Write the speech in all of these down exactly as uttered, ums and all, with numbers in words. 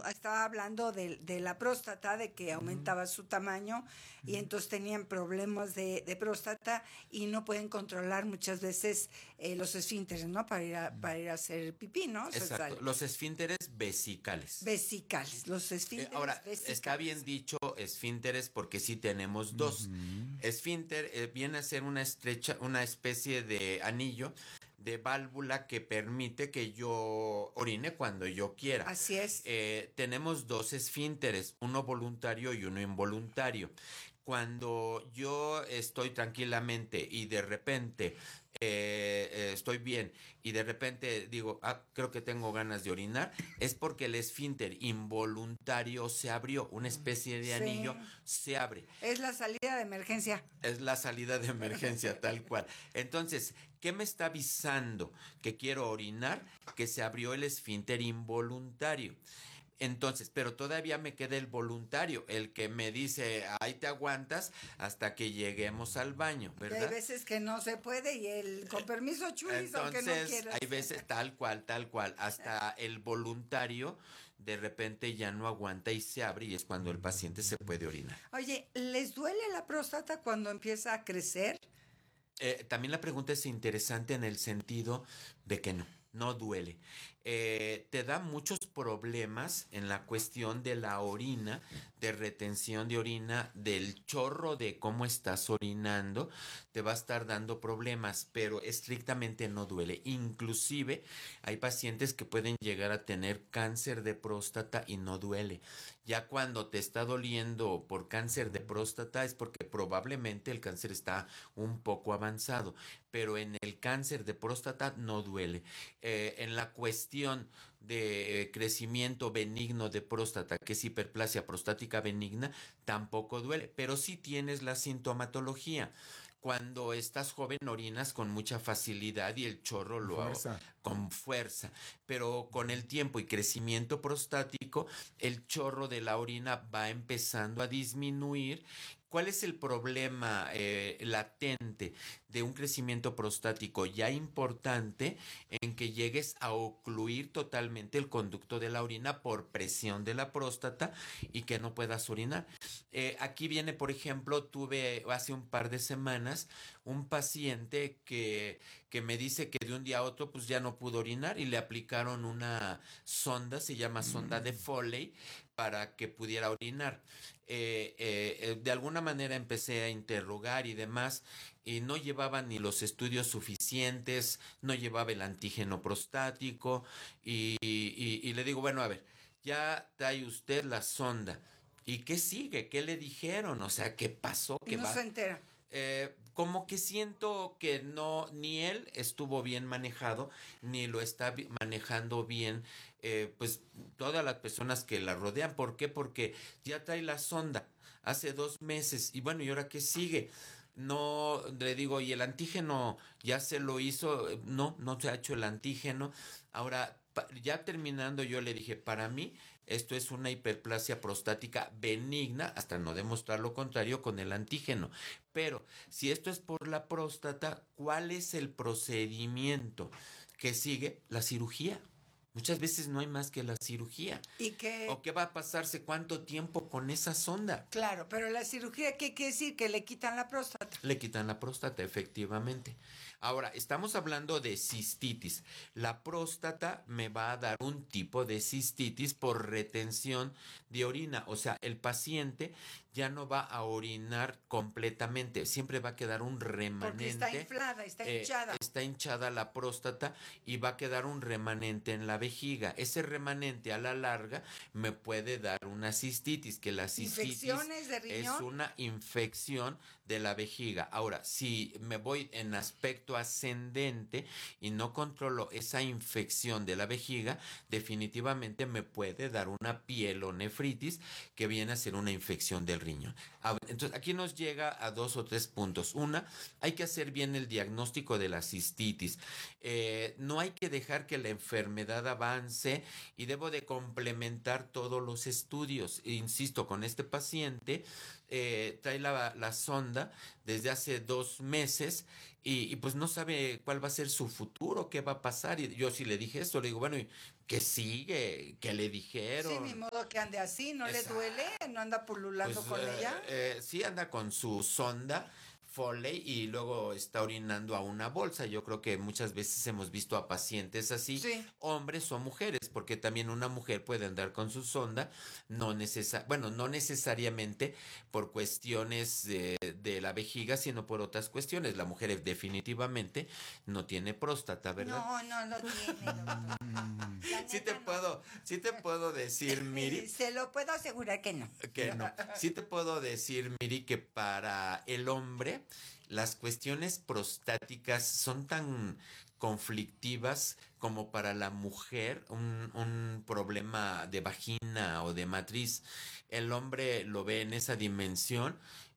estaba hablando de, de la próstata, de que aumentaba su tamaño y entonces tenían problemas de, de próstata y no pueden controlar muchas veces eh, los esfínteres, ¿no? Para ir a, para ir a hacer pipí, ¿no? Se Exacto, sale. los esfínteres vesicales. Vesicales, los Eh, esfínteres ahora, vesicales. está bien dicho esfínteres porque sí tenemos dos. Ujú. Esfínter eh, viene a ser una estrecha, una especie de anillo de válvula que permite que yo orine cuando yo quiera. Así es. Eh, tenemos dos esfínteres, uno voluntario y uno involuntario. Cuando yo estoy tranquilamente y de repente eh, eh, estoy bien y de repente digo, ah, creo que tengo ganas de orinar, es porque el esfínter involuntario se abrió, una especie de Sí. anillo se abre. Es la salida de emergencia. Es la salida de emergencia, tal cual. Entonces, ¿qué me está avisando que quiero orinar? Que se abrió el esfínter involuntario. Entonces, pero todavía me queda el voluntario, el que me dice, ahí te aguantas hasta que lleguemos al baño, Y hay ¿verdad? veces que no se puede y el con permiso chulis, aunque no Entonces, quieras. hay veces tal cual, tal cual, hasta el voluntario de repente ya no aguanta y se abre y es cuando el paciente se puede orinar. Oye, ¿les duele la próstata cuando empieza a crecer? Eh, también la pregunta es interesante en el sentido de que no, no duele. Eh, te da muchos problemas en la cuestión de la orina, de retención de orina, del chorro de cómo estás orinando, te va a estar dando problemas, pero estrictamente no duele. Inclusive hay pacientes que pueden llegar a tener cáncer de próstata y no duele. Ya cuando te está doliendo por cáncer de próstata es porque probablemente el cáncer está un poco avanzado, pero en el cáncer de próstata no duele. Eh, en la cuestión de eh, crecimiento benigno de próstata, que es hiperplasia prostática benigna, tampoco duele, pero sí tienes la sintomatología. Cuando estás joven orinas con mucha facilidad y el chorro lo Fuerza. con fuerza, pero con el tiempo y crecimiento prostático, el chorro de la orina va empezando a disminuir. ¿Cuál es el problema eh, latente de un crecimiento prostático ya importante en que llegues a ocluir totalmente el conducto de la orina por presión de la próstata y que no puedas orinar? Eh, aquí viene, por ejemplo, tuve hace un par de semanas un paciente que, que me dice que de un día a otro pues ya no pudo orinar y le aplicaron una sonda, se llama sonda de Foley, para que pudiera orinar. Eh, eh, de alguna manera empecé a interrogar y demás, y no llevaba ni los estudios suficientes, no llevaba el antígeno prostático, y, y, y le digo, bueno, a ver, ya trae usted la sonda, ¿y qué sigue? ¿Qué le dijeron? O sea, ¿qué pasó? Y ¿Qué no va? se entera. Eh, como que siento que no, ni él estuvo bien manejado, ni lo está bi- manejando bien, eh, pues todas las personas que la rodean. ¿Por qué? Porque ya trae la sonda hace dos meses y bueno, ¿y ahora qué sigue? No, le digo, ¿y el antígeno ya se lo hizo? Eh, No, no se ha hecho el antígeno. Ahora, pa- ya terminando, yo le dije, para mí, esto es una hiperplasia prostática benigna, hasta no demostrar lo contrario con el antígeno. Pero, si esto es por la próstata, ¿cuál es el procedimiento que sigue? La cirugía. Muchas veces no hay más que la cirugía. Y que, ¿O qué va a pasarse? ¿Cuánto tiempo con esa sonda? claro, pero la cirugía, ¿qué quiere decir? Que le quitan la próstata. Le quitan la próstata, efectivamente. Ahora, estamos hablando de cistitis. La próstata me va a dar un tipo de cistitis por retención de orina. O sea, el paciente ya no va a orinar completamente. Siempre va a quedar un remanente. Porque está inflada, está eh, hinchada. Está hinchada la próstata y va a quedar un remanente en la vejiga. Ese remanente a la larga me puede dar una cistitis, que la cistitis ¿Infecciones de riñón? es una infección de la vejiga. Ahora, si me voy en aspecto ascendente y no controlo esa infección de la vejiga, definitivamente me puede dar una pielonefritis, que viene a ser una infección del riñón. A- Entonces, aquí nos llega a dos o tres puntos. Una, hay que hacer bien el diagnóstico de la cistitis. Eh, no hay que dejar que la enfermedad avance y debo de complementar todos los estudios. Insisto, con este paciente eh, trae la, la sonda desde hace dos meses y, y pues no sabe cuál va a ser su futuro, qué va a pasar. Y yo sí le dije esto, le digo, bueno, ¿y que sigue, que le dijeron. Sí, ni modo que ande así, ¿no Esa, le duele? ¿No anda pululando pues, con eh, ella? Eh, sí, anda con su sonda Foley y luego está orinando a una bolsa. Yo creo que muchas veces hemos visto a pacientes así, Sí. hombres o mujeres, porque también una mujer puede andar con su sonda, no necesa bueno, no necesariamente por cuestiones de, de la vejiga, sino por otras cuestiones. La mujer definitivamente no tiene próstata, ¿verdad? No, no lo tiene, doctor. La Sí te neta, no. puedo, sí te puedo decir, Miri, Se lo puedo asegurar que no. que no. Sí te puedo decir, Miri, que para el hombre las cuestiones prostáticas son tan conflictivas como para la mujer un, un problema de vagina o de matriz. El hombre lo ve en esa dimensión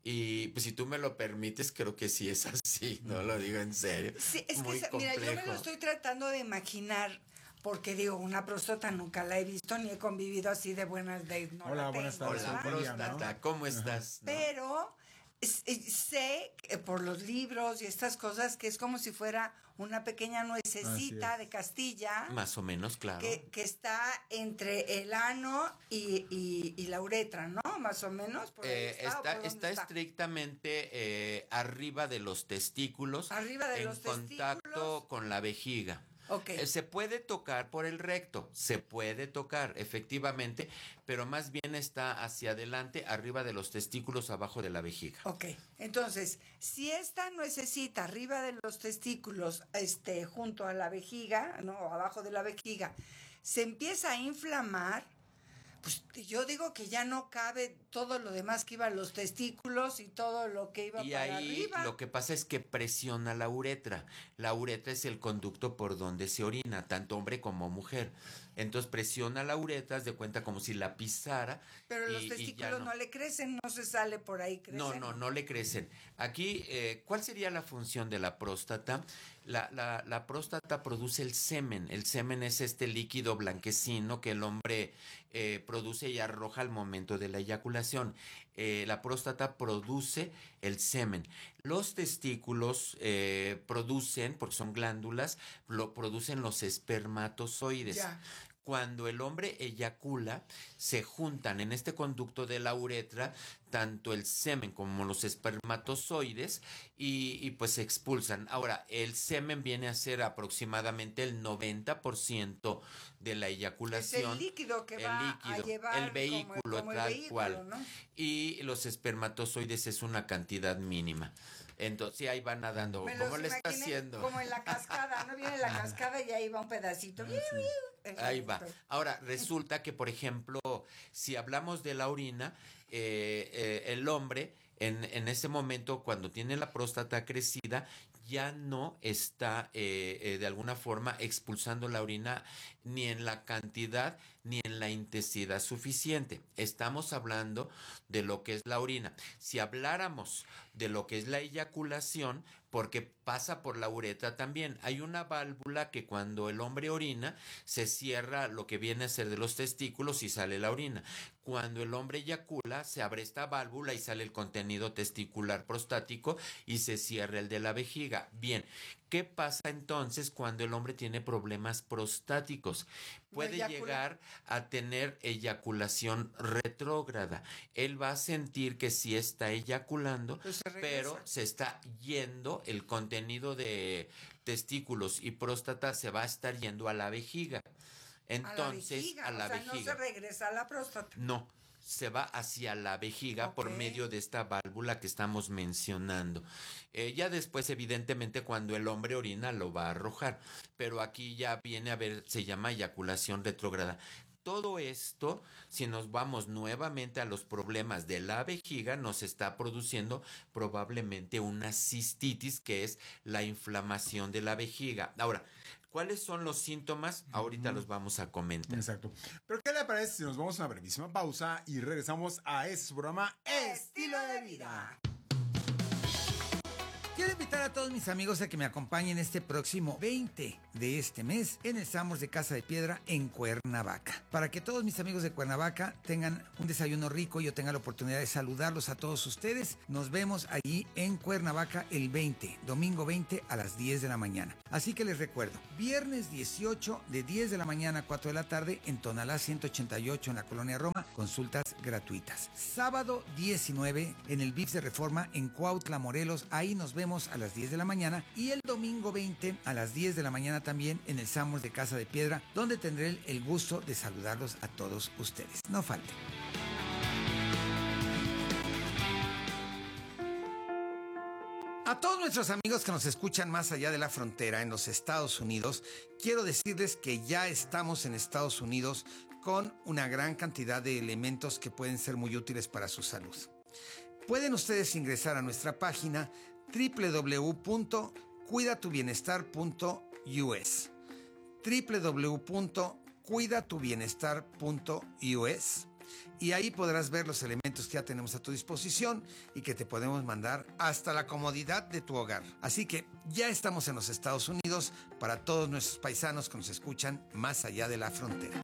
y pues si tú me lo permites, creo que sí es así, no lo digo en serio. Sí, es Muy que, mira, yo me lo complejo. estoy tratando de imaginar, porque digo, una próstata nunca la he visto ni he convivido así de buenas de no Hola, la buenas tengo, tardes, Hola, soy ¿verdad? William, ¿no? próstata, ¿cómo estás? ¿No? Pero es- es- sé que por los libros y estas cosas que es como si fuera una pequeña nuececita Así es. de Castilla Más o menos, claro. que, que está entre el ano y, y- y la uretra, ¿no? Más o menos. ¿Por ahí Eh, está, o está, por dónde está estrictamente eh, arriba de los testículos, Arriba de en los contacto testículos. con la vejiga. Ok. Eh, se puede tocar por el recto, se puede tocar, efectivamente, pero más bien está hacia adelante, arriba de los testículos, abajo de la vejiga. Ok, entonces, si esta nuececita arriba de los testículos, este, junto a la vejiga, no, abajo de la vejiga, se empieza a inflamar, pues yo digo que ya no cabe todo lo demás que iba a los testículos y todo lo que iba Y para ahí arriba. lo que pasa es que presiona la uretra. La uretra es el conducto por donde se orina, tanto hombre como mujer. Entonces presiona la uretra, haz de cuenta como si la pisara. Pero y- los y ya testículos no. no. le crecen, no se sale por ahí crecen. No, no, no le crecen. Aquí, eh, ¿cuál sería la función de la próstata? La, la, la próstata produce el semen. El semen es este líquido blanquecino que el hombre eh, produce y arroja al momento de la eyaculación. Eh, la próstata produce el semen. Los testículos eh, producen, porque son glándulas, lo producen los espermatozoides. Ya. Cuando el hombre eyacula, se juntan en este conducto de la uretra tanto el semen como los espermatozoides y, y pues se expulsan. Ahora, el semen viene a ser aproximadamente el noventa por ciento de la Es eyaculación. el líquido que el va líquido, a llevar el vehículo, como, como el tal vehículo, cual. ¿no? Y los espermatozoides es una cantidad mínima. Entonces, sí, ahí va nadando. Me los ¿Cómo le está imaginé haciendo? como en la cascada, ¿no? Viene la cascada y ahí va un pedacito. Ahí va. Ahora, resulta que, por ejemplo, si hablamos de la orina, eh, eh, el hombre en, en ese momento, cuando tiene la próstata crecida, ya no está eh, eh, de alguna forma expulsando la orina ni en la cantidad ni en la intensidad suficiente. Estamos hablando de lo que es la orina. Si habláramos de lo que es la eyaculación, porque pasa por la uretra también. Hay una válvula que cuando el hombre orina se cierra lo que viene a ser de los testículos y sale la orina. Cuando el hombre eyacula se abre esta válvula y sale el contenido testicular prostático y se cierra el de la vejiga. Bien, ¿qué pasa entonces cuando el hombre tiene problemas prostáticos? Puede eyacula. llegar a tener eyaculación retrógrada. Él va a sentir que sí está eyaculando, Pues se regresa. pero se está yendo el contenido de testículos y próstata se va a estar yendo a la vejiga. Entonces, a la vejiga, a la o sea, no vejiga. se regresa a la próstata. No, se va hacia la vejiga por Ok. medio de esta válvula que estamos mencionando. Eh, ya después, evidentemente, cuando el hombre orina lo va a arrojar, pero aquí ya viene a ver, se llama eyaculación retrógrada. Todo esto, si nos vamos nuevamente a los problemas de la vejiga, nos está produciendo probablemente una cistitis, que es la inflamación de la vejiga. Ahora, ¿cuáles son los síntomas? Ahorita los vamos a comentar. Exacto. Pero ¿qué le parece si nos vamos a una brevísima pausa y regresamos a este programa Estilo de Vida? Quiero invitar a todos mis amigos a que me acompañen este próximo veinte de este mes en el Samos de Casa de Piedra en Cuernavaca. Para que todos mis amigos de Cuernavaca tengan un desayuno rico y yo tenga la oportunidad de saludarlos a todos ustedes, nos vemos allí en Cuernavaca el veinte, domingo veinte a las diez de la mañana. Así que les recuerdo, viernes dieciocho de diez de la mañana a cuatro de la tarde en Tonalá ciento ochenta y ocho en la Colonia Roma, consultas gratuitas. Sábado diecinueve en el V I P S de Reforma en Cuautla, Morelos, ahí nos vemos a las diez de la mañana, y el domingo veinte a las diez de la mañana también en el Samos de Casa de Piedra, donde tendré el gusto de saludarlos a todos ustedes. No falten. A todos nuestros amigos que nos escuchan más allá de la frontera en los Estados Unidos, quiero decirles que ya estamos en Estados Unidos con una gran cantidad de elementos que pueden ser muy útiles para su salud. Pueden ustedes ingresar a nuestra página doble u doble u doble u punto cuida tu bienestar punto u s, doble u doble u doble u punto cuida tu bienestar punto u s, y ahí podrás ver los elementos que ya tenemos a tu disposición y que te podemos mandar hasta la comodidad de tu hogar. Así que ya estamos en los Estados Unidos para todos nuestros paisanos que nos escuchan más allá de la frontera.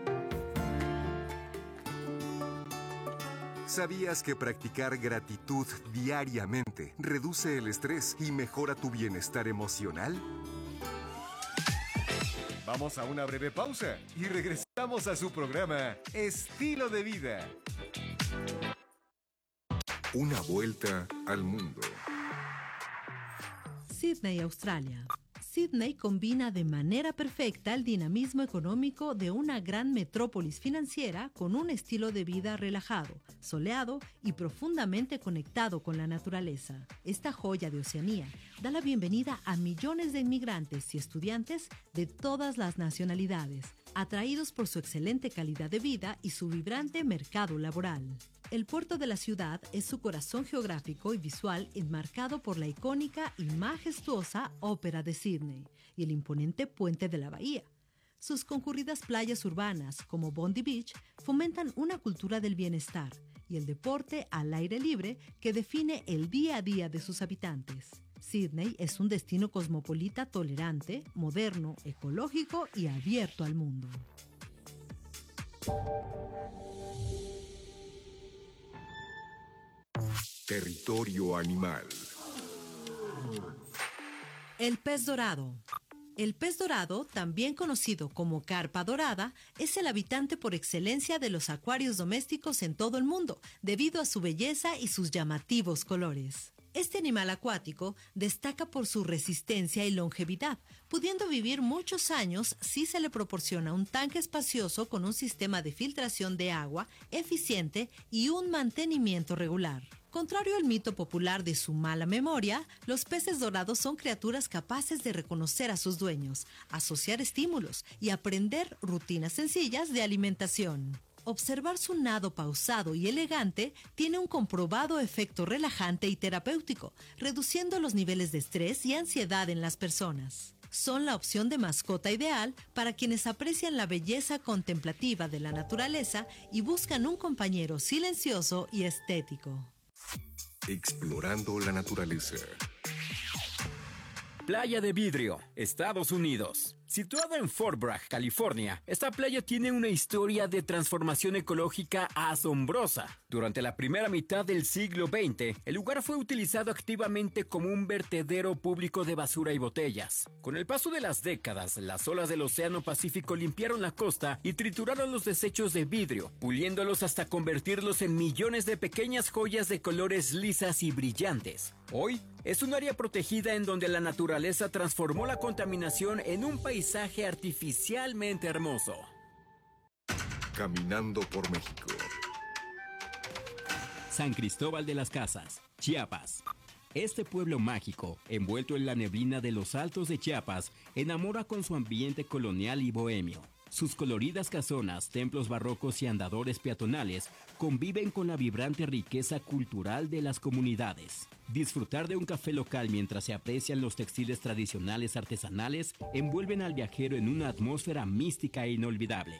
¿Sabías que practicar gratitud diariamente reduce el estrés y mejora tu bienestar emocional? Vamos a una breve pausa y regresamos a su programa Estilo de Vida. Una vuelta al mundo. Sídney, Australia. Sídney combina de manera perfecta el dinamismo económico de una gran metrópolis financiera con un estilo de vida relajado, soleado y profundamente conectado con la naturaleza. Esta joya de Oceanía da la bienvenida a millones de inmigrantes y estudiantes de todas las nacionalidades, atraídos por su excelente calidad de vida y su vibrante mercado laboral. El puerto de la ciudad es su corazón geográfico y visual, enmarcado por la icónica y majestuosa Ópera de Sídney y el imponente Puente de la Bahía. Sus concurridas playas urbanas, como Bondi Beach, fomentan una cultura del bienestar y el deporte al aire libre que define el día a día de sus habitantes. Sídney es un destino cosmopolita tolerante, moderno, ecológico y abierto al mundo. Territorio animal. El pez dorado. El pez dorado, también conocido como carpa dorada, es el habitante por excelencia de los acuarios domésticos en todo el mundo, debido a su belleza y sus llamativos colores. Este animal acuático destaca por su resistencia y longevidad, pudiendo vivir muchos años si se le proporciona un tanque espacioso con un sistema de filtración de agua eficiente y un mantenimiento regular. Contrario al mito popular de su mala memoria, los peces dorados son criaturas capaces de reconocer a sus dueños, asociar estímulos y aprender rutinas sencillas de alimentación. Observar su nado pausado y elegante tiene un comprobado efecto relajante y terapéutico, reduciendo los niveles de estrés y ansiedad en las personas. Son la opción de mascota ideal para quienes aprecian la belleza contemplativa de la naturaleza y buscan un compañero silencioso y estético. Explorando la naturaleza. Playa de Vidrio, Estados Unidos. Situada en Fort Bragg, California, esta playa tiene una historia de transformación ecológica asombrosa. Durante la primera mitad del siglo veinte, el lugar fue utilizado activamente como un vertedero público de basura y botellas. Con el paso de las décadas, las olas del Océano Pacífico limpiaron la costa y trituraron los desechos de vidrio, puliéndolos hasta convertirlos en millones de pequeñas joyas de colores lisas y brillantes. Hoy, es un área protegida en donde la naturaleza transformó la contaminación en un paisaje artificialmente hermoso. Caminando por México. San Cristóbal de las Casas, Chiapas. Este pueblo mágico, envuelto en la neblina de los altos de Chiapas, enamora con su ambiente colonial y bohemio. Sus coloridas casonas, templos barrocos y andadores peatonales conviven con la vibrante riqueza cultural de las comunidades. Disfrutar de un café local mientras se aprecian los textiles tradicionales artesanales envuelven al viajero en una atmósfera mística e inolvidable.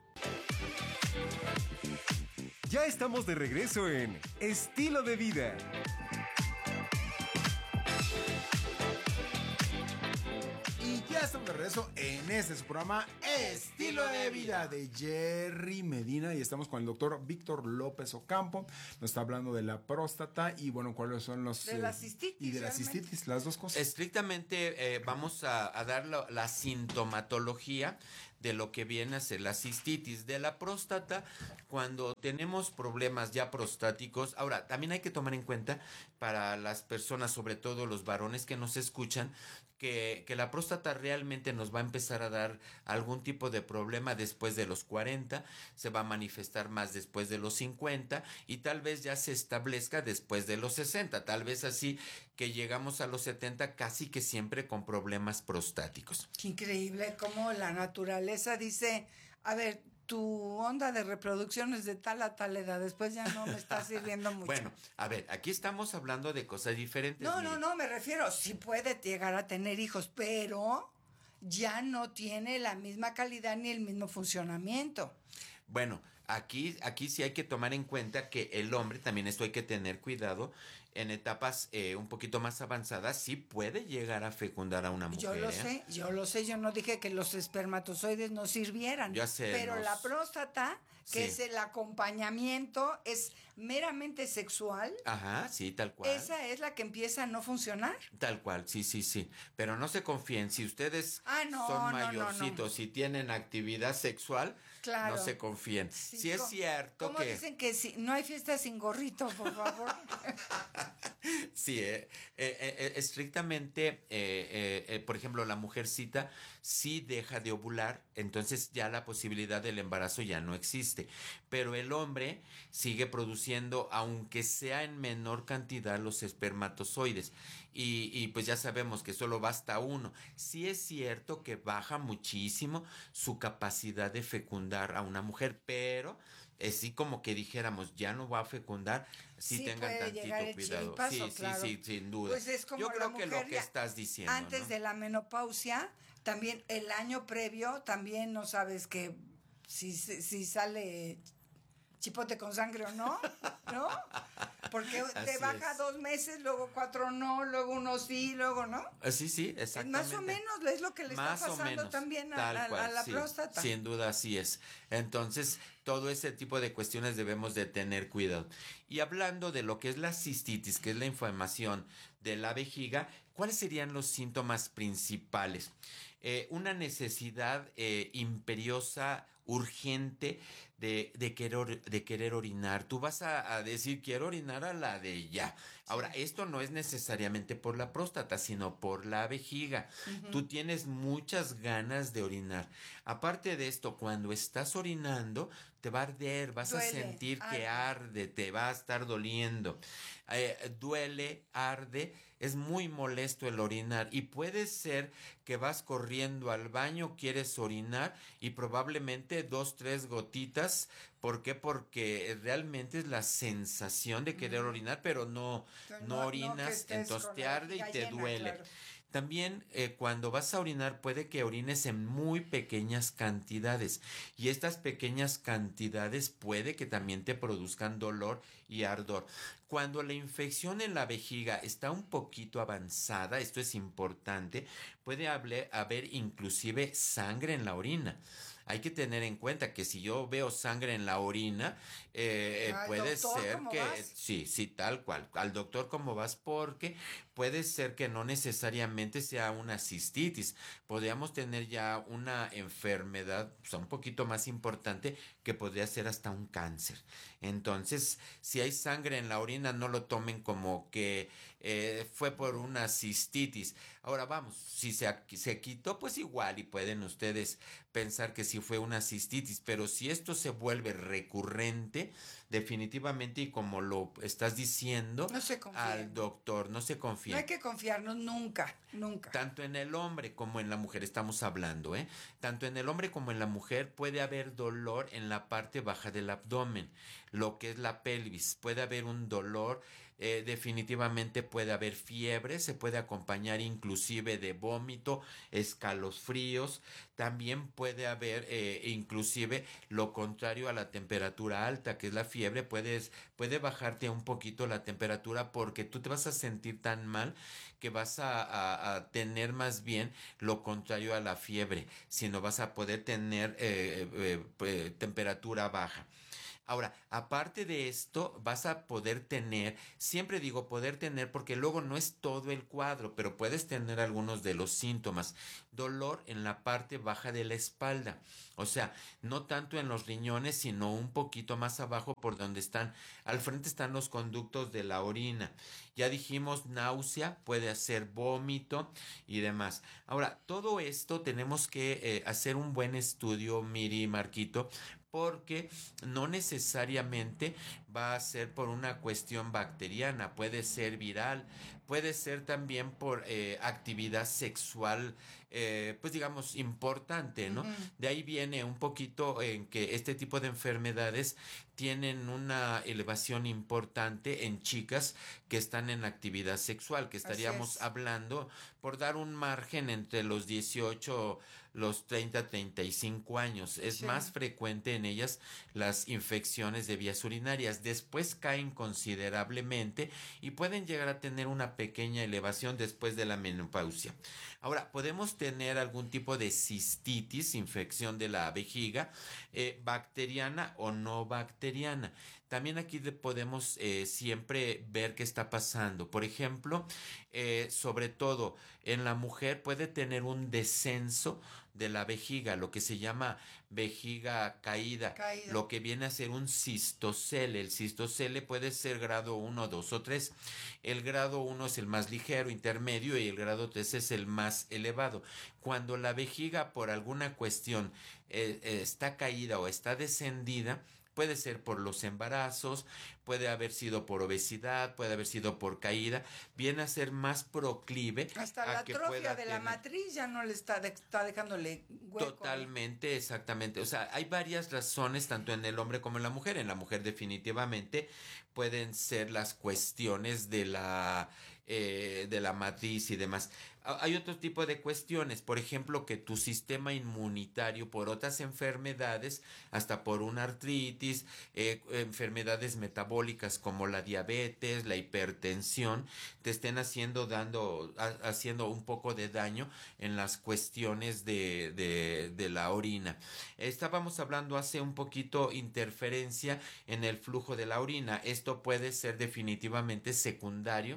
Ya estamos de regreso en Estilo de Vida. Y ya Ya estamos de regreso en este su programa Estilo de Vida de Jerry Medina y estamos con el doctor Víctor López Ocampo. Nos está hablando de la próstata y bueno, cuáles son los... De la cistitis. Y de la realmente. cistitis, las dos cosas. Estrictamente eh, vamos a, a dar la, la sintomatología de lo que viene a ser la cistitis de la próstata cuando tenemos problemas ya prostáticos. Ahora, también hay que tomar en cuenta para las personas, sobre todo los varones que nos escuchan, que, que la próstata realmente nos va a empezar a dar algún tipo de problema después de los cuarenta, se va a manifestar más después de los cincuenta y tal vez ya se establezca después de los sesenta, tal vez así que llegamos a los setenta casi que siempre con problemas prostáticos. Qué increíble cómo la naturaleza dice, a ver, tu onda de reproducción es de tal a tal edad, después ya no me está sirviendo mucho. Bueno, a ver, aquí estamos hablando de cosas diferentes. No, no, miren. no, me refiero, sí puede llegar a tener hijos, pero ya no tiene la misma calidad ni el mismo funcionamiento. Bueno, aquí, aquí sí hay que tomar en cuenta que el hombre, también esto hay que tener cuidado, en etapas eh, un poquito más avanzadas sí puede llegar a fecundar a una mujer. Yo lo ¿eh? sé, yo lo sé, yo no dije que los espermatozoides no sirvieran. Ya sé, pero nos- la próstata, que Sí. es el acompañamiento, es meramente sexual. Ajá, sí, tal cual. Esa es la que empieza a no funcionar. Tal cual, sí, sí, sí. Pero no se confíen, si ustedes Ah, no, son no, no, no. mayorcitos y tienen actividad sexual, Claro. no se confíen. Sí, Sí, es co- cierto ¿Cómo que... dicen que si, no hay fiesta sin gorrito, por favor? Sí, eh, eh, eh, estrictamente, eh, eh, eh, por ejemplo, la mujercita sí deja de ovular, entonces ya la posibilidad del embarazo ya no existe. Pero el hombre sigue produciendo, aunque sea en menor cantidad, los espermatozoides. Y, y pues ya sabemos que solo basta uno. Sí es cierto que baja muchísimo su capacidad de fecundar a una mujer, pero... así como que dijéramos, ya no va a fecundar, sí, Sí tengan puede llegar tantito el cuidado. chiripazo, sí, claro. sí, sí, sin duda. Pues es como Yo la creo que lo mujer que ya estás diciendo, antes ¿no? de la menopausia, también el año previo, también no sabes que si, si, si sale chipote con sangre o no, ¿no? Porque te Así baja es. dos meses, luego cuatro no, luego uno sí, luego no. Ah, sí, sí, Es exactamente. más o menos es lo que le Más está o pasando menos, también a, tal a- a cual, la sí, próstata. Sin duda, así es. Entonces, todo ese tipo de cuestiones debemos de tener cuidado. Y hablando de lo que es la cistitis, que es la inflamación de la vejiga, ¿cuáles serían los síntomas principales? Eh, una necesidad eh, imperiosa, urgente de, de, querer, de querer orinar. Tú vas a, a decir, quiero orinar a la de ya. Ahora, esto no es necesariamente por la próstata, sino por la vejiga. Ujú. Tú tienes muchas ganas de orinar. Aparte de esto, cuando estás orinando, te va a arder, vas Duele, a sentir que arde. arde, te va a estar doliendo. Eh, duele, arde, es muy molesto el orinar y puede ser que vas corriendo al baño, quieres orinar y probablemente dos, tres gotitas. ¿Por qué? Porque realmente es la sensación de querer orinar, pero no, Que no, no- no que orinas, estés entonces con te la arde y vejiga te llena, duele. claro. También eh, cuando vas a orinar puede que orines en muy pequeñas cantidades y estas pequeñas cantidades puede que también te produzcan dolor y ardor. Cuando la infección en la vejiga está un poquito avanzada, esto es importante, puede hable- haber inclusive sangre en la orina. Hay que tener en cuenta que si yo veo sangre en la orina, eh, Ay, puede doctor, ser ¿cómo que... vas? Sí, sí, tal cual. Al doctor cómo vas, porque puede ser que no necesariamente sea una cistitis. Podríamos tener ya una enfermedad, o sea, un poquito más importante, que podría ser hasta un cáncer. Entonces, si hay sangre en la orina, no lo tomen como que eh, fue por una cistitis. Ahora vamos, si se, aqu- se quitó, pues igual y pueden ustedes pensar que sí fue una cistitis, pero si esto se vuelve recurrente, definitivamente, y como lo estás diciendo No se confíen. al doctor, no se confía. No hay que confiarnos nunca, nunca. Tanto en el hombre como en la mujer estamos hablando, ¿eh? Tanto en el hombre como en la mujer puede haber dolor en la parte baja del abdomen, lo que es la pelvis. Puede haber un dolor eh, definitivamente puede haber fiebre, se puede acompañar inclusive de vómito, escalofríos, también puede haber eh, inclusive lo contrario a la temperatura alta, que es la fiebre, puedes, puede bajarte un poquito la temperatura porque tú te vas a sentir tan mal que vas a, a, a tener más bien lo contrario a la fiebre, sino vas a poder tener eh, eh, eh, temperatura baja. Ahora, aparte de esto, vas a poder tener, siempre digo poder tener porque luego no es todo el cuadro, pero puedes tener algunos de los síntomas. Dolor en la parte baja de la espalda, o sea, no tanto en los riñones, sino un poquito más abajo por donde están, al frente están los conductos de la orina. Ya dijimos náusea, puede hacer vómito y demás. Ahora, todo esto tenemos que eh, hacer un buen estudio, Miri y Marquito, porque no necesariamente va a ser por una cuestión bacteriana, puede ser viral, puede ser también por eh, actividad sexual, eh, pues digamos, importante, ¿no? Uh-huh. De ahí viene un poquito en que este tipo de enfermedades tienen una elevación importante en chicas que están en actividad sexual, que estaríamos hablando, por dar un margen entre los dieciocho, los treinta, treinta y cinco años. Es sí. más frecuente en ellas las infecciones de vías urinarias. Después caen considerablemente y pueden llegar a tener una pequeña elevación después de la menopausia. Ahora, podemos tener algún tipo de cistitis, infección de la vejiga, eh, bacteriana o no bacteriana. También aquí podemos eh, siempre ver qué está pasando. Por ejemplo, eh, sobre todo en la mujer puede tener un descenso de la vejiga, lo que se llama vejiga caída, caída. Lo que viene a ser un cistocele. El cistocele puede ser grado uno, dos o tres. El grado uno es el más ligero, intermedio, y el grado tres es el más elevado. Cuando la vejiga por alguna cuestión eh, eh, está caída o está descendida, puede ser por los embarazos, puede haber sido por obesidad, puede haber sido por caída, viene a ser más proclive. Hasta la atrofia de la matriz ya no le está, de, está dejándole hueco. Totalmente, exactamente. O sea, hay varias razones, tanto en el hombre como en la mujer. En la mujer definitivamente pueden ser las cuestiones de la, eh, de la matriz y demás. Hay otro tipo de cuestiones, por ejemplo, que tu sistema inmunitario por otras enfermedades, hasta por una artritis, eh, enfermedades metabólicas como la diabetes, la hipertensión, te estén haciendo, dando, ha, haciendo un poco de daño en las cuestiones de, de, de la orina. Estábamos hablando hace un poquito interferencia en el flujo de la orina. Esto puede ser definitivamente secundario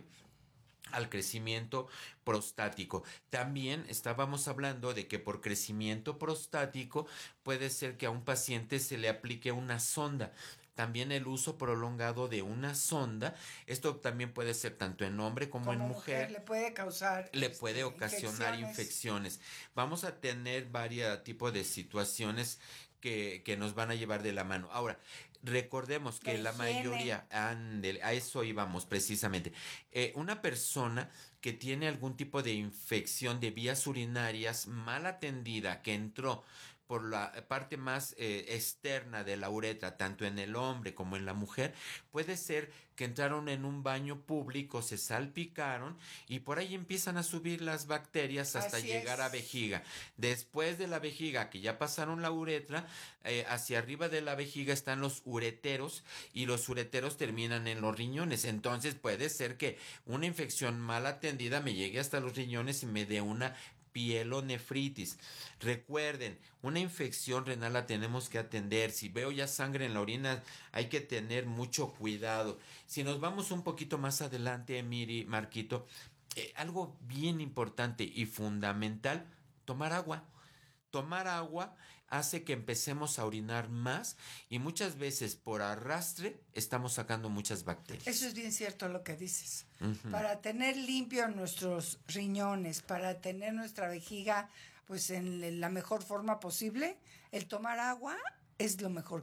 al crecimiento prostático. También estábamos hablando de que por crecimiento prostático puede ser que a un paciente se le aplique una sonda. También el uso prolongado de una sonda, esto también puede ser tanto en hombre como, como en mujer, mujer. Le puede causar... Le este, puede ocasionar infecciones. infecciones. Vamos a tener varios tipos de situaciones que, que nos van a llevar de la mano. Ahora, recordemos que la, la mayoría, ande, a eso íbamos precisamente, eh, una persona que tiene algún tipo de infección de vías urinarias mal atendida, que entró por la parte más eh, externa de la uretra, tanto en el hombre como en la mujer, puede ser que entraron en un baño público, se salpicaron y por ahí empiezan a subir las bacterias hasta Así llegar es. a vejiga. Después de la vejiga, que ya pasaron la uretra, eh, hacia arriba de la vejiga están los ureteros y los ureteros terminan en los riñones. Entonces puede ser que una infección mal atendida me llegue hasta los riñones y me dé una pielonefritis. Recuerden, una infección renal la tenemos que atender. Si veo ya sangre en la orina, hay que tener mucho cuidado. Si nos vamos un poquito más adelante, Miri, Marquito, eh, algo bien importante y fundamental, tomar agua. Tomar agua hace que empecemos a orinar más y muchas veces por arrastre estamos sacando muchas bacterias. Eso es bien cierto lo que dices. Uh-huh. Para tener limpios nuestros riñones, para tener nuestra vejiga pues en la mejor forma posible, el tomar agua es lo mejor que hay.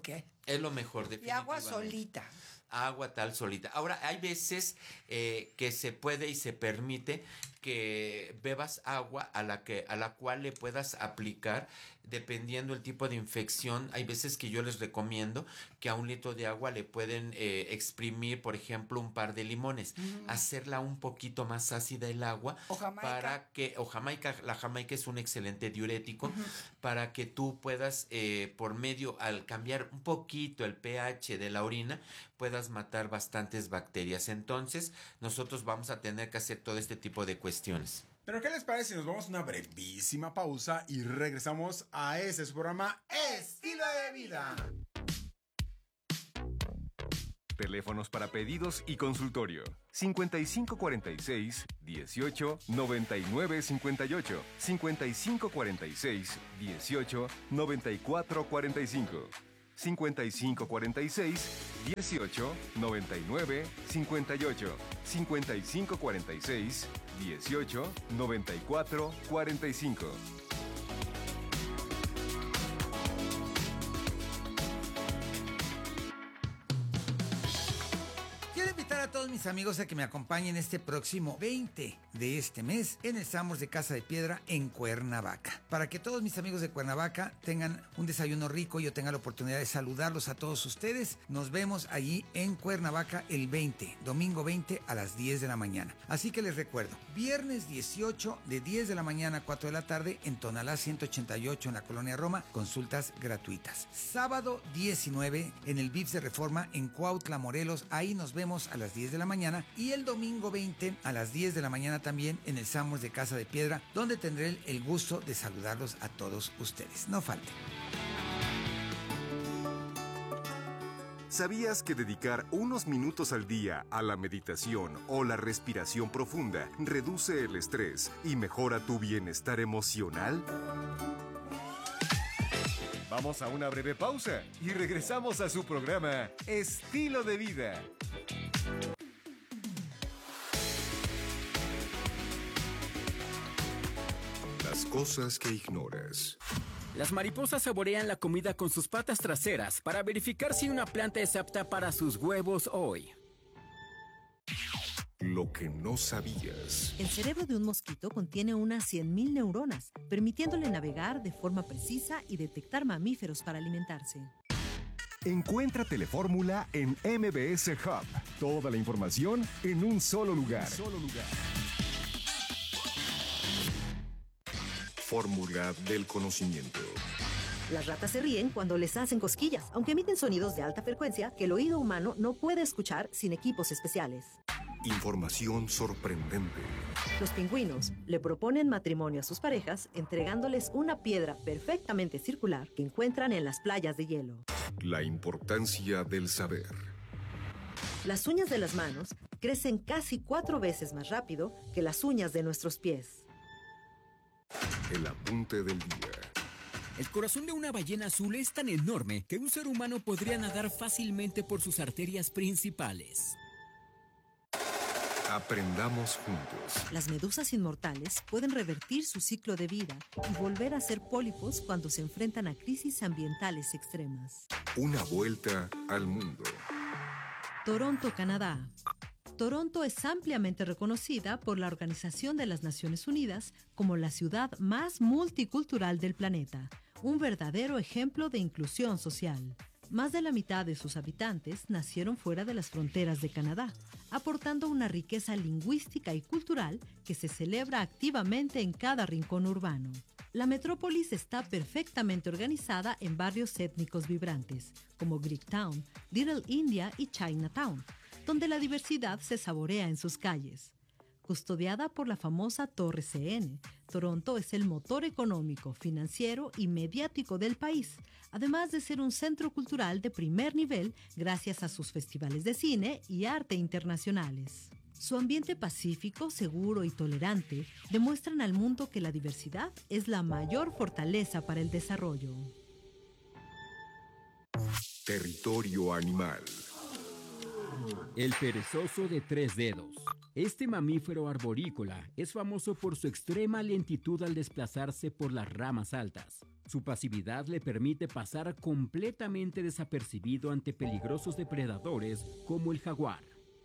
Es lo mejor, Y agua definitivamente. solita. Agua tal solita. Ahora, hay veces eh, que se puede y se permite que bebas agua a la que a la cual le puedas aplicar, dependiendo el tipo de infección. Hay veces que yo les recomiendo que a un litro de agua le pueden eh, exprimir, por ejemplo, un par de limones, Ujú. hacerla un poquito más ácida el agua, O jamaica. para que, o jamaica, la jamaica es un excelente diurético, Ujú. para que tú puedas, eh, por medio, al cambiar un poquito el pH de la orina, puedas matar bastantes bacterias. Entonces, nosotros vamos a tener que hacer todo este tipo de cuestiones. Pero ¿qué les parece si nos vamos a una brevísima pausa y regresamos a ese su programa Estilo de Vida? Teléfonos para pedidos y consultorio. cincuenta y cinco cuarenta y seis, dieciocho, noventa y nueve cincuenta y ocho. cincuenta y cinco cuarenta y seis, dieciocho, noventa y cuatro cuarenta y cinco. cincuenta y cinco cuarenta y seis, dieciocho, noventa y nueve cincuenta y ocho. cincuenta y cinco cuarenta y seis, dieciocho, noventa y cuatro cuarenta y cinco. Quiero invitar a todos mis amigos a que me acompañen este próximo veinte de este mes en el Samos de Casa de Piedra en Cuernavaca. Para que todos mis amigos de Cuernavaca tengan un desayuno rico y yo tenga la oportunidad de saludarlos a todos ustedes, nos vemos allí en Cuernavaca el veinte, domingo veinte a las diez de la mañana. Así que les recuerdo, viernes dieciocho de diez de la mañana a cuatro de la tarde en Tonalá ciento ochenta y ocho en la Colonia Roma, consultas gratuitas. Sábado diecinueve en el V I P S de Reforma en Cuautla, Morelos, ahí nos vemos a las diez de la mañana, y el domingo veinte a las diez de la mañana también en el Samos de Casa de Piedra, donde tendré el gusto de saludarlos a todos ustedes. No falten. ¿Sabías que dedicar unos minutos al día a la meditación o la respiración profunda reduce el estrés y mejora tu bienestar emocional? Vamos a una breve pausa y regresamos a su programa Estilo de Vida. Las cosas que ignoras. Las mariposas saborean la comida con sus patas traseras para verificar si una planta es apta para sus huevos hoy. Lo que no sabías. El cerebro de un mosquito contiene unas cien mil neuronas, permitiéndole navegar de forma precisa y detectar mamíferos para alimentarse. Encuentra Telefórmula en M B S Hub. Toda la información en un solo lugar. Solo lugar. Fórmula del conocimiento. Las ratas se ríen cuando les hacen cosquillas, aunque emiten sonidos de alta frecuencia que el oído humano no puede escuchar sin equipos especiales. Información sorprendente. Los pingüinos le proponen matrimonio a sus parejas entregándoles una piedra perfectamente circular que encuentran en las playas de hielo. La importancia del saber. Las uñas de las manos crecen casi cuatro veces más rápido que las uñas de nuestros pies. El apunte del día. El corazón de una ballena azul es tan enorme que un ser humano podría nadar fácilmente por sus arterias principales. Aprendamos juntos. Las medusas inmortales pueden revertir su ciclo de vida y volver a ser pólipos cuando se enfrentan a crisis ambientales extremas. Una vuelta al mundo. Toronto, Canadá. Toronto es ampliamente reconocida por la Organización de las Naciones Unidas como la ciudad más multicultural del planeta, un verdadero ejemplo de inclusión social. Más de la mitad de sus habitantes nacieron fuera de las fronteras de Canadá, aportando una riqueza lingüística y cultural que se celebra activamente en cada rincón urbano. La metrópolis está perfectamente organizada en barrios étnicos vibrantes, como Greektown, Little India y Chinatown, donde la diversidad se saborea en sus calles. Custodiada por la famosa Torre C N, Toronto es el motor económico, financiero y mediático del país, además de ser un centro cultural de primer nivel gracias a sus festivales de cine y arte internacionales. Su ambiente pacífico, seguro y tolerante demuestran al mundo que la diversidad es la mayor fortaleza para el desarrollo. Territorio animal. El perezoso de tres dedos. Este mamífero arborícola es famoso por su extrema lentitud al desplazarse por las ramas altas. Su pasividad le permite pasar completamente desapercibido ante peligrosos depredadores como el jaguar.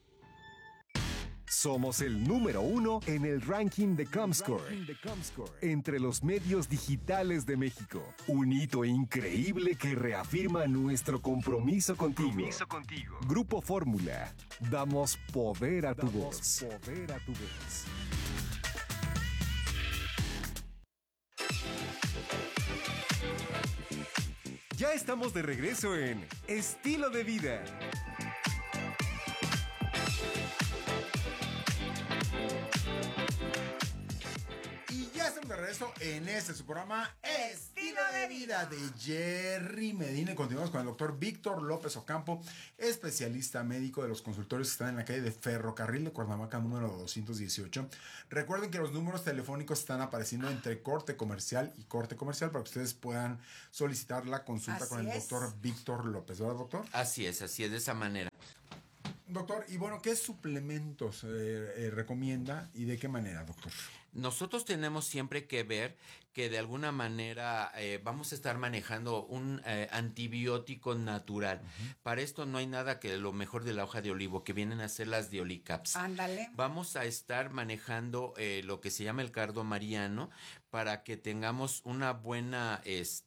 Somos el número uno en el ranking de Comscore, entre los medios digitales de México. Un hito increíble que reafirma nuestro compromiso contigo. Compromiso contigo. Grupo Fórmula. Damos poder a tu voz. Poder a tu voz. Ya estamos de regreso en Estilo de Vida. De regreso en este su programa Estilo de Vida de Jerry Medina, y continuamos con el doctor Víctor López Ocampo, especialista médico de los consultorios que están en la calle de Ferrocarril de Cuernavaca número doscientos dieciocho. Recuerden que los números telefónicos están apareciendo entre corte comercial y corte comercial para que ustedes puedan solicitar la consulta Así con el es. doctor Víctor López, ¿verdad, doctor? Así es, así es, de esa manera. Doctor, y bueno, ¿qué suplementos eh, eh, recomienda y de qué manera, doctor? Nosotros tenemos siempre que ver que de alguna manera eh, vamos a estar manejando un eh, antibiótico natural. Uh-huh. Para esto no hay nada que lo mejor de la hoja de olivo, que vienen a ser las Diolicaps. Ándale. Vamos a estar manejando eh, lo que se llama el cardo mariano para que tengamos una buena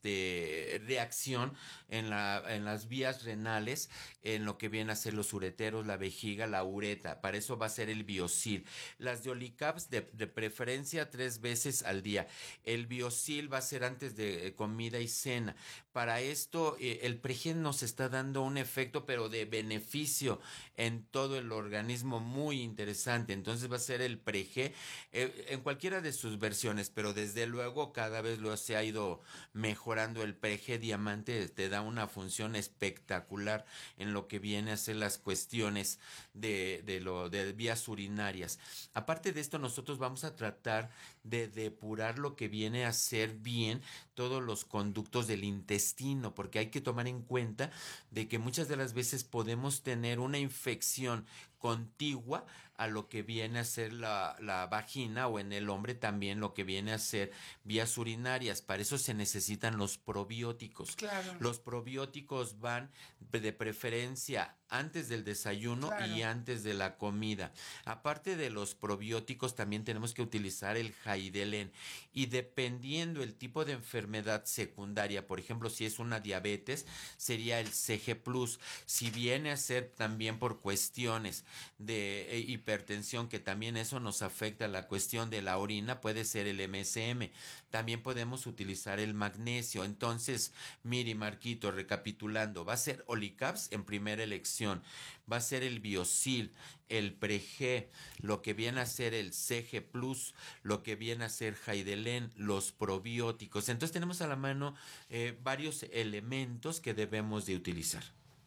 este, reacción en, la, en las vías renales, en lo que viene a ser los ureteros, la vejiga, la ureta. Para eso va a ser el Biosil. Las Diolicaps de, de preferencia tres veces al día. El Biosil va a ser antes de comida y cena. Para esto eh, el Pregen nos está dando un efecto pero de beneficio en todo el organismo muy interesante. Entonces va a ser el Pregen eh, en cualquiera de sus versiones, pero desde luego cada vez lo se ha ido mejorando. El Pregen Diamante te da una función espectacular en lo que viene a ser las cuestiones de, de, lo, de vías urinarias. Aparte de esto, nosotros vamos a tratar de depurar lo que viene a ser bien todos los conductos del intestino, porque hay que tomar en cuenta de que muchas de las veces podemos tener una infección contigua a lo que viene a ser la, la vagina, o en el hombre también lo que viene a ser vías urinarias. Para eso se necesitan los probióticos. Claro. Los probióticos van de preferencia antes del desayuno, claro, y antes de la comida. Aparte de los probióticos, también tenemos que utilizar el Jaidelen, y dependiendo el tipo de enfermedad secundaria, por ejemplo, si es una diabetes, sería el C G plus. Si viene a ser también por cuestiones de eh, hipertensión, que también eso nos afecta la cuestión de la orina, puede ser el M S M. También podemos utilizar el magnesio. Entonces, Miri, Marquito, recapitulando, va a ser Olicaps en primera elección, va a ser el Biosil, el Pregen, lo que viene a ser el C G plus, lo que viene a ser Jaidelen, los probióticos. Entonces tenemos a la mano eh, varios elementos que debemos de utilizar.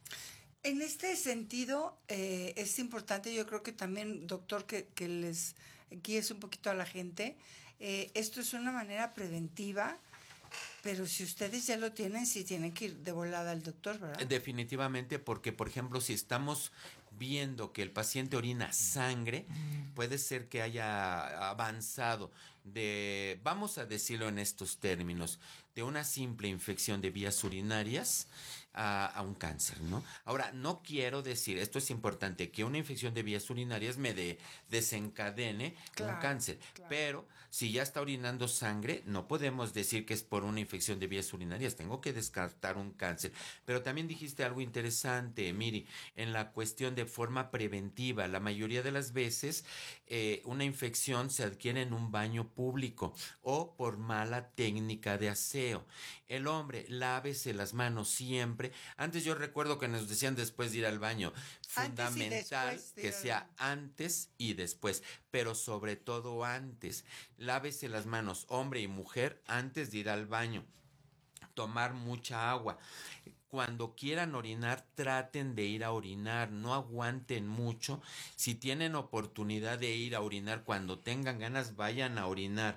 En este sentido, eh, es importante, yo creo que también, doctor, que, que les guíes un poquito a la gente. Eh, esto es una manera preventiva, pero si ustedes ya lo tienen, sí tienen que ir de volada al doctor, ¿verdad? Definitivamente, porque, por ejemplo, si estamos viendo que el paciente orina sangre, puede ser que haya avanzado de, vamos a decirlo en estos términos, de una simple infección de vías urinarias a, a un cáncer, ¿no? Ahora, no quiero decir, esto es importante, que una infección de vías urinarias me de, desencadene claro, un cáncer, claro. Pero si ya está orinando sangre, no podemos decir que es por una infección de vías urinarias, tengo que descartar un cáncer. Pero también dijiste algo interesante, Miri, en la cuestión de forma preventiva. La mayoría de las veces eh, una infección se adquiere en un baño público o por mala técnica de aseo. El hombre, lávese las manos siempre. Antes yo recuerdo que nos decían después de ir al baño, fundamental de que sea antes y después, pero sobre todo antes. Lávese las manos, hombre y mujer, antes de ir al baño. Tomar mucha agua. Cuando quieran orinar, traten de ir a orinar, no aguanten mucho. Si tienen oportunidad de ir a orinar, cuando tengan ganas, vayan a orinar.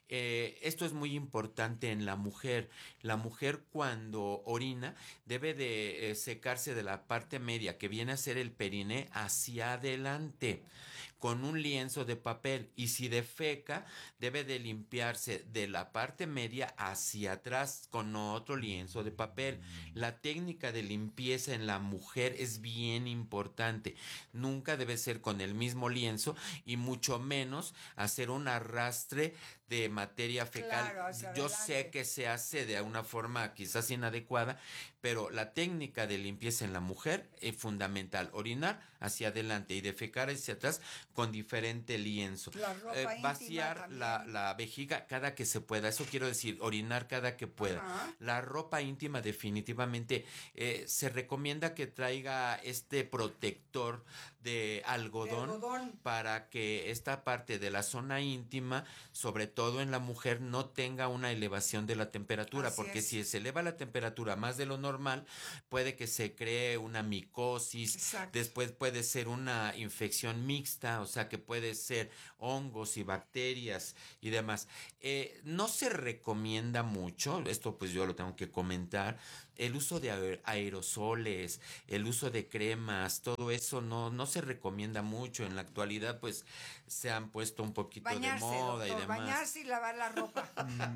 Eh, esto es muy importante en la mujer. La mujer cuando orina debe de eh, secarse de la parte media que viene a ser el periné hacia adelante con un lienzo de papel, y si defeca debe de limpiarse de la parte media hacia atrás con otro lienzo de papel. La técnica de limpieza en la mujer es bien importante. Nunca debe ser con el mismo lienzo y mucho menos hacer un arrastre de materia fecal. Claro, hacia Yo adelante. sé que se hace de una forma quizás inadecuada, pero la técnica de limpieza en la mujer es fundamental. Orinar hacia adelante y defecar hacia atrás con diferente lienzo. La ropa Eh, íntima vaciar también. la, la vejiga cada que se pueda. Eso quiero decir, orinar cada que pueda. Ajá. La ropa íntima definitivamente eh, se recomienda que traiga este protector de algodón, De algodón. para que esta parte de la zona íntima, sobre todo en la mujer, no tenga una elevación de la temperatura, Así porque es. si se eleva la temperatura más de lo normal, puede que se cree una micosis, Exacto. después puede ser una infección mixta, o sea que puede ser hongos y bacterias y demás. Eh, no se recomienda mucho, esto pues yo lo tengo que comentar, el uso de aer- aerosoles, el uso de cremas, todo eso no, no se recomienda mucho. En la actualidad pues se han puesto un poquito Bañarse, de moda doctor, y demás. bañarse y lavar la ropa.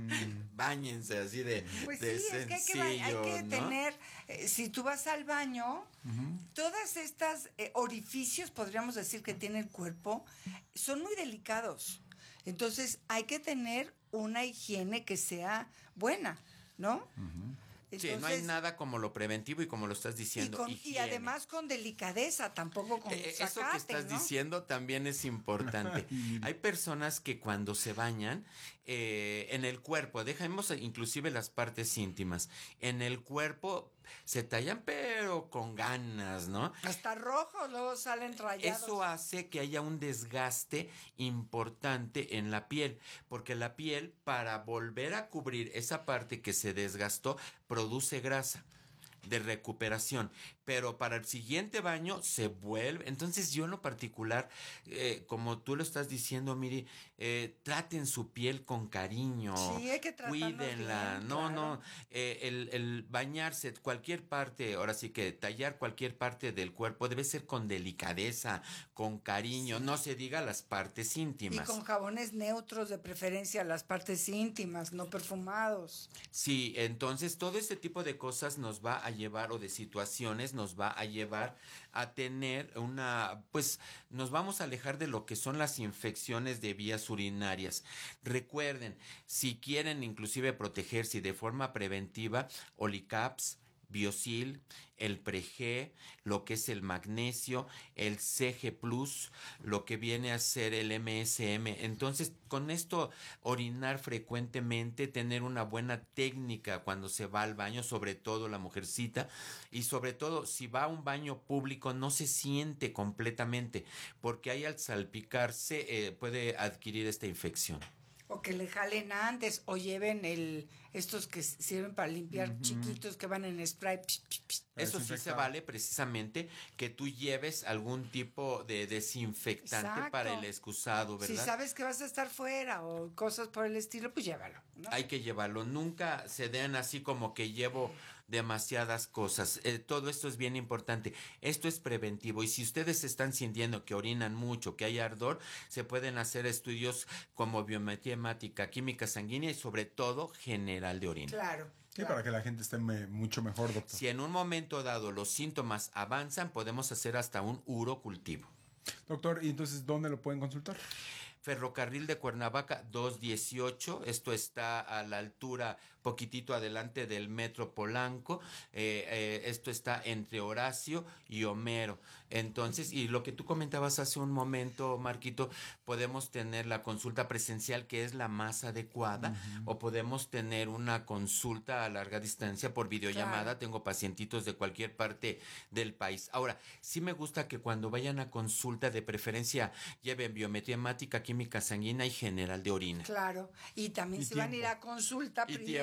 Báñense así de, Pues de sí, es que hay que, sencillo, ba- hay que ¿no? tener, eh, si tú vas al baño, todas estas eh, orificios, podríamos decir, que tiene el cuerpo, son muy delicados. Entonces hay que tener una higiene que sea buena, ¿no? Sí, no hay Entonces, nada como lo preventivo y como lo estás y, diciendo. con- y higiene. además con delicadeza, tampoco con Eh, Eso que sacate, estás ¿no? diciendo también es importante. Hay personas que cuando se bañan eh, en el cuerpo, dejemos inclusive las partes íntimas, en el cuerpo se tallan pero con ganas, ¿no? Hasta rojos luego salen rayados. Eso hace que haya un desgaste importante en la piel, porque la piel, para volver a cubrir esa parte que se desgastó, produce grasa de recuperación, pero para el siguiente baño se vuelve. Entonces yo en lo particular, eh, como tú lo estás diciendo, Miri, eh, traten su piel con cariño, Sí, hay que tratarnos cuídenla, bien, no, claro. no, eh, el, el bañarse, cualquier parte, ahora sí que tallar cualquier parte del cuerpo debe ser con delicadeza, con cariño, no se diga las partes Y íntimas. con jabones neutros, de preferencia, las partes íntimas, no perfumados. Sí, entonces todo este tipo de cosas nos va a llevar, o de situaciones nos va a llevar a tener una, pues nos vamos a alejar de lo que son las infecciones de vías urinarias. Recuerden, si quieren inclusive protegerse de forma preventiva, Olicaps, Biosil, el Pre-G, lo que es el magnesio, el C G Plus, lo que viene a ser el M S M. Entonces, con esto, orinar frecuentemente, tener una buena técnica cuando se va al baño, sobre todo la mujercita, y sobre todo, si va a un baño público, no se siente completamente, porque ahí al salpicarse eh, puede adquirir esta infección. O que le jalen antes, o lleven el estos que sirven para limpiar, chiquitos que van en spray. Psh, psh, psh. Eso sí se desinfectar. vale precisamente que tú lleves algún tipo de desinfectante Exacto. para el excusado, Si ¿verdad? sabes que vas a estar fuera o cosas por el estilo, pues llévalo, ¿no? Hay que llevarlo. Nunca se den así como que llevo demasiadas cosas. Eh, todo esto es bien importante. Esto es preventivo. Y si ustedes están sintiendo que orinan mucho, que hay ardor, se pueden hacer estudios como biometría hemática, química sanguínea y sobre todo general de orina. Claro. Sí, para que la gente esté me- mucho mejor, doctor. Si en un momento dado los síntomas avanzan, podemos hacer hasta un urocultivo. Doctor, ¿y entonces dónde lo pueden consultar? Ferrocarril de Cuernavaca doscientos dieciocho, esto está a la altura, poquitito adelante del Metro Polanco, eh, eh, esto está entre Horacio y Homero. Entonces, y lo que tú comentabas hace un momento, Marquito, podemos tener la consulta presencial, que es la más adecuada, o podemos tener una consulta a larga distancia por videollamada. Claro. Tengo pacientitos de cualquier parte del país. Ahora, sí me gusta que cuando vayan a consulta, de preferencia lleven biometría hemática, química sanguínea y general de orina. Claro. Y también Y si van a ir tiempo. a consulta Y primero,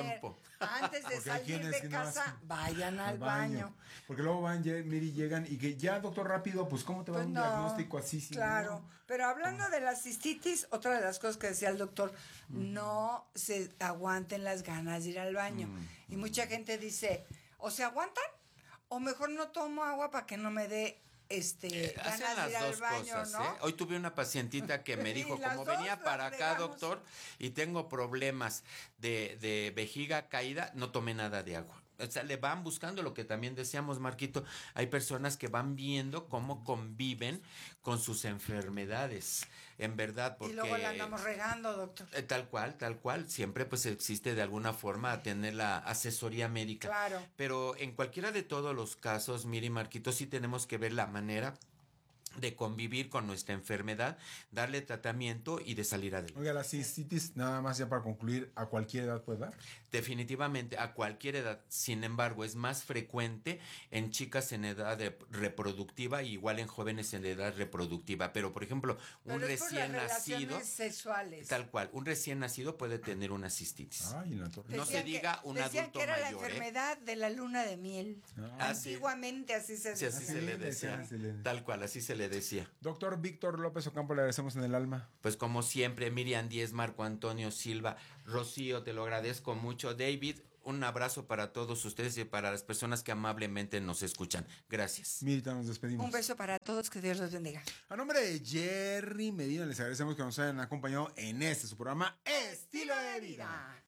tiempo. Antes de Porque hay salir quienes de que no casa, hacen- vayan al baño. Porque luego van, lle- Miri, llegan y que ya, doctor, rápido, pues ¿cómo te va Pues un no, diagnóstico así? Si claro, no? pero hablando de la cistitis, otra de las cosas que decía el doctor, no se aguanten las ganas de ir al baño. Mm. Y mucha gente dice, o se aguantan, o mejor no tomo agua para que no me dé este Hacen ganas de las ir al dos baño, cosas, ¿no? ¿eh? Hoy tuve una pacientita que me Y dijo, las como dos venía las para acá, fregamos. doctor, y tengo problemas de, de vejiga caída, no tomé nada de agua. O sea, le van buscando lo que también decíamos, Marquito. Hay personas que van viendo cómo conviven con sus enfermedades. En verdad, porque... Y luego la andamos regando, doctor. Eh, Tal cual, tal cual. Siempre pues existe de alguna forma tener la asesoría médica. Claro. Pero en cualquiera de todos los casos, Miri, Marquito, sí tenemos que ver la manera de convivir con nuestra enfermedad, darle tratamiento y de salir adelante. Oiga, la cistitis, nada más ya para concluir, ¿a cualquier edad puede dar? Definitivamente a cualquier edad. Sin embargo, es más frecuente en chicas en edad de- reproductiva y igual en jóvenes en edad reproductiva. Pero, por ejemplo, un Pero es por recién las nacido, relaciones sexuales. tal cual, un recién nacido puede tener una cistitis. Ay, en la torre. No Decían se diga que- un decían adulto que era mayor, la ¿eh? enfermedad de la luna de miel. Ah, sí. Antiguamente así se Sí, decía. así se le decía. así le- Tal cual, así se le decía. Doctor Víctor López Ocampo, le agradecemos en el alma. Pues como siempre, Miriam Díez, Marco Antonio Silva, Rocío, te lo agradezco mucho. David, un abrazo para todos ustedes y para las personas que amablemente nos escuchan. Gracias. Mirita, nos despedimos. Un beso para todos, que Dios los bendiga. A nombre de Jerry Medina, les agradecemos que nos hayan acompañado en este su programa Estilo de Vida.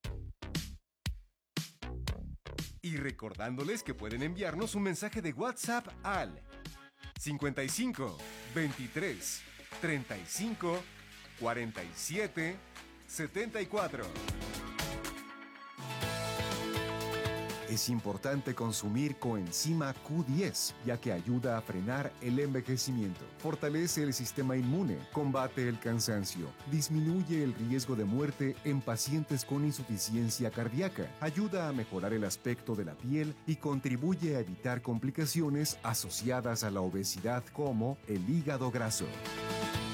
Y recordándoles que pueden enviarnos un mensaje de WhatsApp al cincuenta y cinco, veintitrés, treinta y cinco, cuarenta y siete, setenta y cuatro. Es importante consumir coenzima Q diez, ya que ayuda a frenar el envejecimiento, fortalece el sistema inmune, combate el cansancio, disminuye el riesgo de muerte en pacientes con insuficiencia cardíaca, ayuda a mejorar el aspecto de la piel y contribuye a evitar complicaciones asociadas a la obesidad como el hígado graso.